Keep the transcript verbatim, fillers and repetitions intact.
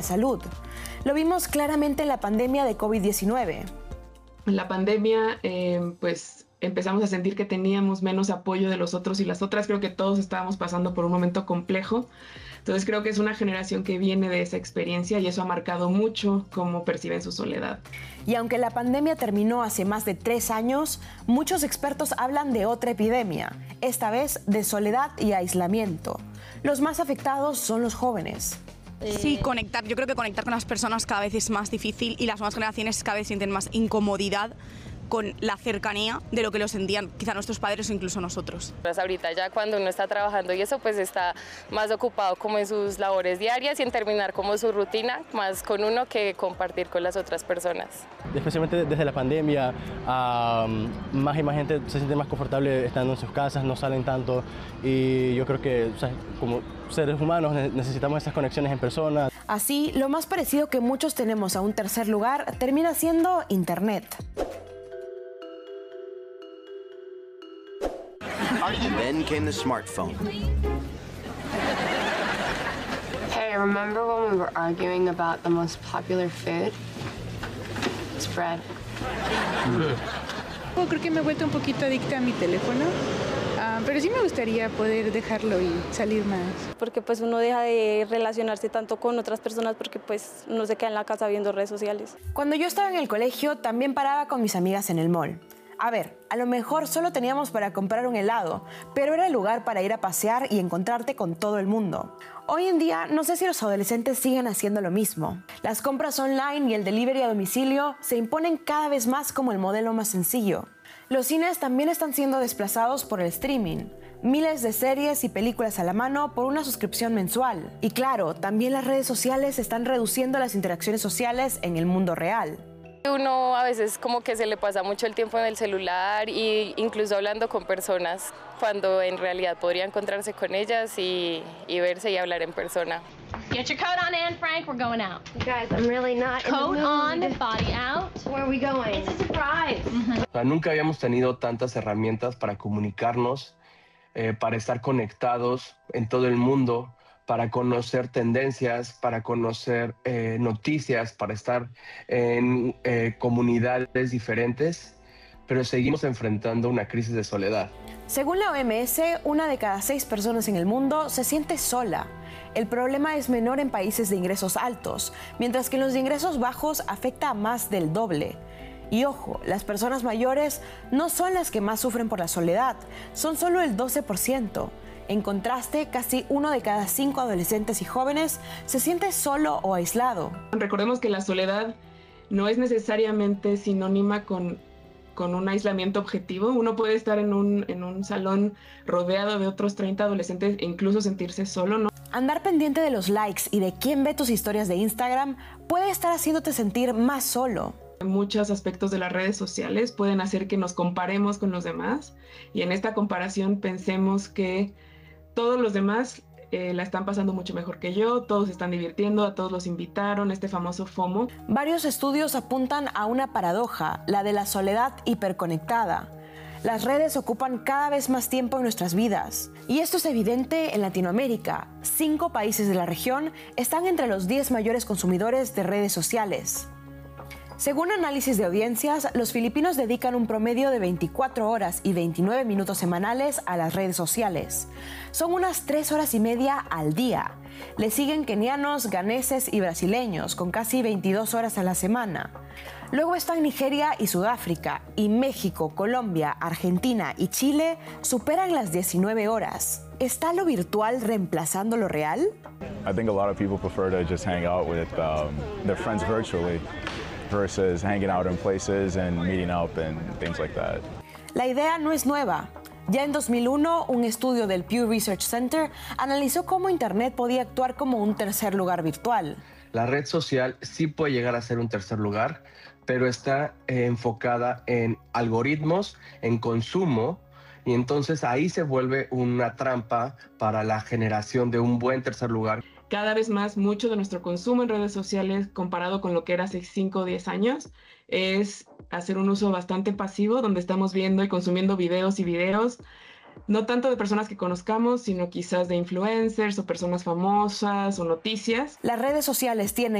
salud. Lo vimos claramente en la pandemia de COVID diecinueve. En la pandemia, eh, pues empezamos a sentir que teníamos menos apoyo de los otros y las otras. Creo que todos estábamos pasando por un momento complejo. Entonces creo que es una generación que viene de esa experiencia y eso ha marcado mucho cómo perciben su soledad. Y aunque la pandemia terminó hace más de tres años, muchos expertos hablan de otra epidemia, esta vez de soledad y aislamiento. Los más afectados son los jóvenes. Sí, conectar. Yo creo que conectar con las personas cada vez es más difícil y las nuevas generaciones cada vez sienten más incomodidad con la cercanía de lo que lo sentían quizá nuestros padres o incluso nosotros. Pues ahorita ya cuando uno está trabajando y eso, pues está más ocupado como en sus labores diarias y en terminar como su rutina, más con uno que compartir con las otras personas. Especialmente desde la pandemia, um, más y más gente se siente más confortable estando en sus casas, no salen tanto y yo creo que, o sea, como seres humanos necesitamos esas conexiones en persona. Así, lo más parecido que muchos tenemos a un tercer lugar termina siendo Internet. Then came the smartphone. Hey, remember when we were arguing about the most popular food? It's bread. Creo que me he vuelto un poquito adicta a mi teléfono, uh, pero sí me gustaría poder dejarlo y salir más. Porque pues uno deja de relacionarse tanto con otras personas porque pues uno se queda en la casa viendo redes sociales. Cuando yo estaba en el colegio también paraba con mis amigas en el mall. A ver, a lo mejor solo teníamos para comprar un helado, pero era el lugar para ir a pasear y encontrarte con todo el mundo. Hoy en día, no sé si los adolescentes siguen haciendo lo mismo. Las compras online y el delivery a domicilio se imponen cada vez más como el modelo más sencillo. Los cines también están siendo desplazados por el streaming. Miles de series y películas a la mano por una suscripción mensual. Y claro, también las redes sociales están reduciendo las interacciones sociales en el mundo real. Uno a veces como que se le pasa mucho el tiempo en el celular e incluso hablando con personas cuando en realidad podría encontrarse con ellas y, y verse y hablar en persona. Get your coat on, Anne Frank, we're going out. You guys, I'm really not Coat in the on, mood. body out. Where are we going? It's a surprise. Mm-hmm. O sea, nunca habíamos tenido tantas herramientas para comunicarnos, eh, para estar conectados en todo el mundo, para conocer tendencias, para conocer eh, noticias, para estar en eh, comunidades diferentes, pero seguimos enfrentando una crisis de soledad. Según la O M S, una de cada seis personas en el mundo se siente sola. El problema es menor en países de ingresos altos, mientras que en los de ingresos bajos afecta a más del doble. Y ojo, las personas mayores no son las que más sufren por la soledad, son solo el doce por ciento. En contraste, casi uno de cada cinco adolescentes y jóvenes se siente solo o aislado. Recordemos que la soledad no es necesariamente sinónima con, con un aislamiento objetivo. Uno puede estar en un, en un salón rodeado de otros treinta adolescentes e incluso sentirse solo, ¿no? Andar pendiente de los likes y de quién ve tus historias de Instagram puede estar haciéndote sentir más solo. Muchos aspectos de las redes sociales pueden hacer que nos comparemos con los demás y en esta comparación pensemos que todos los demás eh, la están pasando mucho mejor que yo, todos se están divirtiendo, a todos los invitaron, este famoso FOMO. Varios estudios apuntan a una paradoja, la de la soledad hiperconectada. Las redes ocupan cada vez más tiempo en nuestras vidas. Y esto es evidente en Latinoamérica. Cinco países de la región están entre los diez mayores consumidores de redes sociales. Según análisis de audiencias, los filipinos dedican un promedio de veinticuatro horas y veintinueve minutos semanales a las redes sociales. Son unas tres horas y media al día. Le siguen kenianos, ganeses y brasileños, con casi veintidós horas a la semana. Luego están Nigeria y Sudáfrica, y México, Colombia, Argentina y Chile superan las diecinueve horas. ¿Está lo virtual reemplazando lo real? I think a lot of people prefer to just hang out with um, their friends virtually versus hanging out in places and meeting up and things like that. La idea no es nueva. Ya en dos mil uno, un estudio del Pew Research Center analizó cómo Internet podía actuar como un tercer lugar virtual. La red social sí puede llegar a ser un tercer lugar, pero está eh, enfocada en algoritmos, en consumo, y entonces ahí se vuelve una trampa para la generación de un buen tercer lugar. Cada vez más, mucho de nuestro consumo en redes sociales, comparado con lo que era hace cinco o diez años, es hacer un uso bastante pasivo, donde estamos viendo y consumiendo videos y videos, no tanto de personas que conozcamos, sino quizás de influencers o personas famosas o noticias. Las redes sociales tienen